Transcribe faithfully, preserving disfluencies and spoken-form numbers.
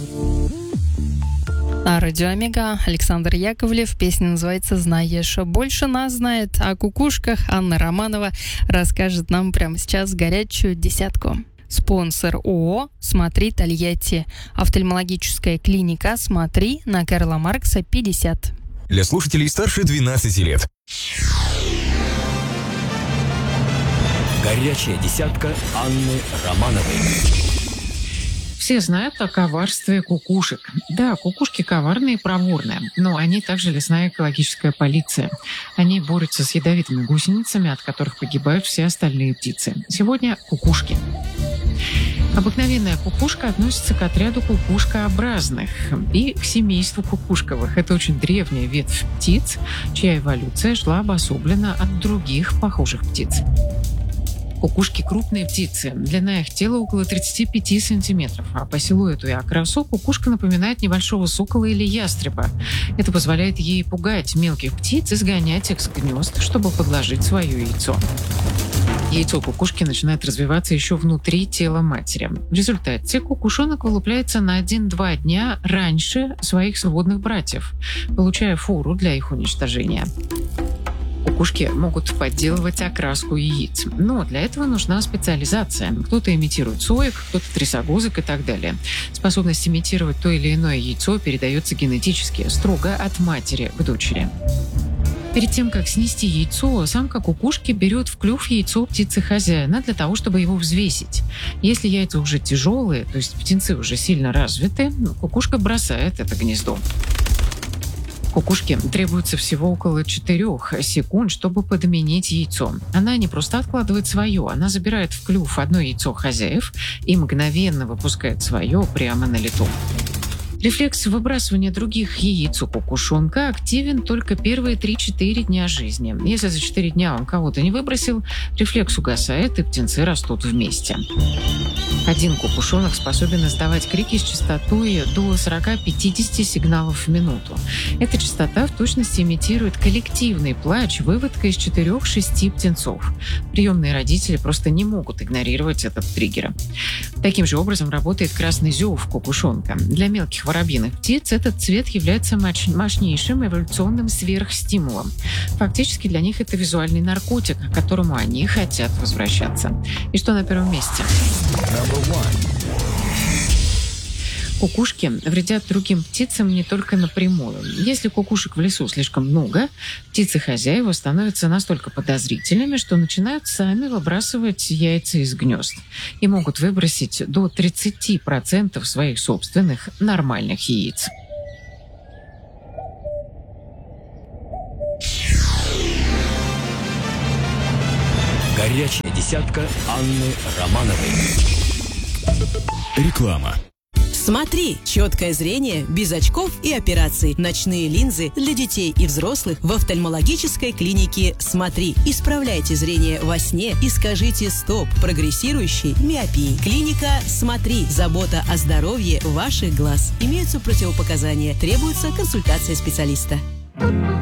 На радио Омега Александр Яковлев. Песня называется «Знаешь». Больше нас знает о кукушках Анна Романова расскажет нам прямо сейчас горячую десятку. Спонсор ООО «Смотри, Тольятти». Офтальмологическая клиника «Смотри» на Карла Маркса, пятьдесят. Для слушателей старше двенадцати лет. Горячая десятка Анны Романовой. Все знают о коварстве кукушек. Да, кукушки коварные и проворные, но они также лесная экологическая полиция. Они борются с ядовитыми гусеницами, от которых погибают все остальные птицы. Сегодня кукушки. Обыкновенная кукушка относится к отряду кукушкообразных и к семейству кукушковых. Это очень древняя ветвь птиц, чья эволюция шла обособленно от других похожих птиц. Кукушки – крупные птицы. Длина их тела около тридцати пяти сантиметров, а по силуэту и окрасу кукушка напоминает небольшого сокола или ястреба. Это позволяет ей пугать мелких птиц и сгонять их с гнезд, чтобы подложить свое яйцо. Яйцо кукушки начинает развиваться еще внутри тела матери. В результате кукушонок вылупляется на один-два дня раньше своих сводных братьев, получая фору для их уничтожения. Кукушки могут подделывать окраску яиц, но для этого нужна специализация. Кто-то имитирует соек, кто-то трясогузок и так далее. Способность имитировать то или иное яйцо передается генетически, строго от матери к дочери. Перед тем, как снести яйцо, самка кукушки берет в клюв яйцо птицы хозяина для того, чтобы его взвесить. Если яйца уже тяжелые, то есть птенцы уже сильно развиты, кукушка бросает это гнездо. Кукушке требуется всего около четырёх секунд, чтобы подменить яйцо. Она не просто откладывает свое, она забирает в клюв одно яйцо хозяев и мгновенно выпускает свое прямо на лету. Рефлекс выбрасывания других яиц у кукушонка активен только первые три-четыре дня жизни. Если за четыре дня он кого-то не выбросил, рефлекс угасает, и птенцы растут вместе. Один кукушонок способен издавать крики с частотой до сорока-пятидесяти сигналов в минуту. Эта частота в точности имитирует коллективный плач выводка из четырёх-шести птенцов. Приемные родители просто не могут игнорировать этот триггер. Таким же образом работает красный зев кукушонка. Для мелких воробьиных птиц этот цвет является мощнейшим эволюционным сверхстимулом. Фактически для них это визуальный наркотик, к которому они хотят возвращаться. И что на первом месте? Кукушки вредят другим птицам не только напрямую. Если кукушек в лесу слишком много, птицы-хозяева становятся настолько подозрительными, что начинают сами выбрасывать яйца из гнезд и могут выбросить до тридцати процентов своих собственных нормальных яиц. Горячая десятка Анны Романовой. Реклама. Смотри, четкое зрение без очков и операций. Ночные линзы для детей и взрослых в офтальмологической клинике «Смотри». Исправляйте зрение во сне и скажите «стоп» прогрессирующей миопии. Клиника «Смотри». Забота о здоровье ваших глаз. Имеются противопоказания. Требуется консультация специалиста.